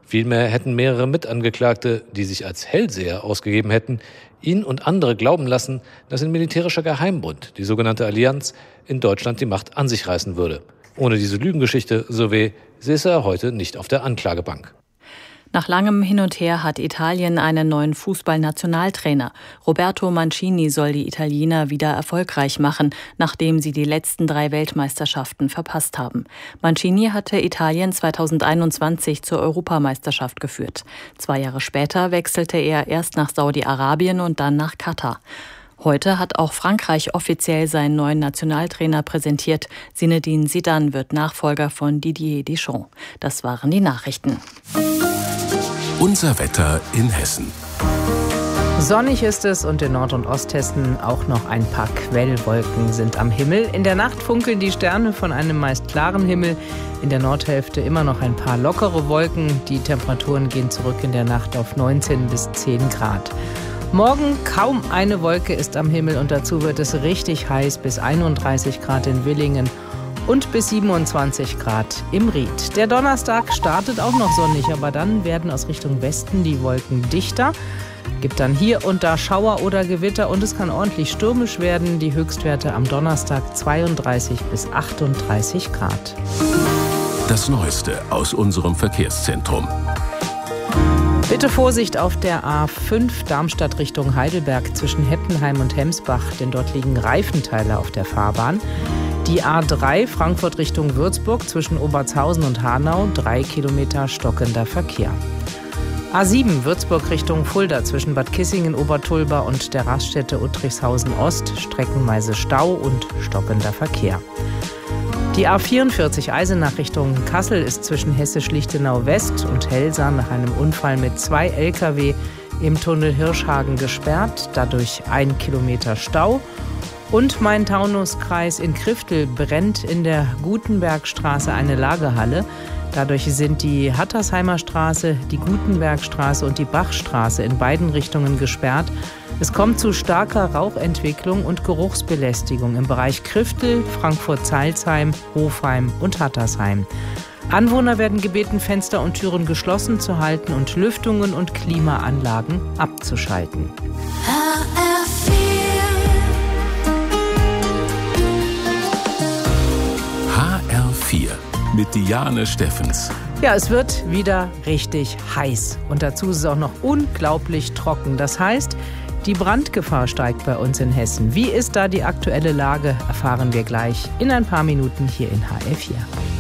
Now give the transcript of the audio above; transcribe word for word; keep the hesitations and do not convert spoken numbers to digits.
Vielmehr hätten mehrere Mitangeklagte, die sich als Hellseher ausgegeben hätten, ihn und andere glauben lassen, dass ein militärischer Geheimbund, die sogenannte Allianz, in Deutschland die Macht an sich reißen würde. Ohne diese Lügengeschichte, so weh, säße er heute nicht auf der Anklagebank. Nach langem Hin und Her hat Italien einen neuen Fußballnationaltrainer. Roberto Mancini soll die Italiener wieder erfolgreich machen, nachdem sie die letzten drei Weltmeisterschaften verpasst haben. Mancini hatte Italien zweitausendeinundzwanzig zur Europameisterschaft geführt. Zwei Jahre später wechselte er erst nach Saudi-Arabien und dann nach Katar. Heute hat auch Frankreich offiziell seinen neuen Nationaltrainer präsentiert. Zinedine Zidane wird Nachfolger von Didier Deschamps. Das waren die Nachrichten. Unser Wetter in Hessen. Sonnig ist es und in Nord- und Osthessen auch noch ein paar Quellwolken sind am Himmel. In der Nacht funkeln die Sterne von einem meist klaren Himmel. In der Nordhälfte immer noch ein paar lockere Wolken. Die Temperaturen gehen zurück in der Nacht auf neunzehn bis zehn Grad. Morgen kaum eine Wolke ist am Himmel und dazu wird es richtig heiß bis einunddreißig Grad in Willingen und bis siebenundzwanzig Grad im Ried. Der Donnerstag startet auch noch sonnig, aber dann werden aus Richtung Westen die Wolken dichter. Gibt dann hier und da Schauer oder Gewitter und es kann ordentlich stürmisch werden. Die Höchstwerte am Donnerstag zweiunddreißig bis achtunddreißig Grad. Das Neueste aus unserem Verkehrszentrum. Bitte Vorsicht auf der A fünf Darmstadt Richtung Heidelberg zwischen Heppenheim und Hemsbach, denn dort liegen Reifenteile auf der Fahrbahn. Die A drei Frankfurt Richtung Würzburg zwischen Obertshausen und Hanau, drei Kilometer stockender Verkehr. A sieben Würzburg Richtung Fulda zwischen Bad Kissingen, Obertulba und der Raststätte Uttrichshausen Ost, streckenweise Stau und stockender Verkehr. Die A vierundvierzig Eisenach Richtung Kassel ist zwischen Hessisch-Lichtenau West und Helsam nach einem Unfall mit zwei L K W im Tunnel Hirschhagen gesperrt, dadurch ein Kilometer Stau. Und Main-Taunus-Kreis in Kriftel brennt in der Gutenbergstraße eine Lagerhalle. Dadurch sind die Hattersheimer Straße, die Gutenbergstraße und die Bachstraße in beiden Richtungen gesperrt. Es kommt zu starker Rauchentwicklung und Geruchsbelästigung im Bereich Kriftel, Frankfurt-Zeilsheim, Hofheim und Hattersheim. Anwohner werden gebeten, Fenster und Türen geschlossen zu halten und Lüftungen und Klimaanlagen abzuschalten. H R vier mit Diane Steffens. Ja, es wird wieder richtig heiß und dazu ist es auch noch unglaublich trocken. Das heißt, die Brandgefahr steigt bei uns in Hessen. Wie ist da die aktuelle Lage, erfahren wir gleich in ein paar Minuten hier in H R vier.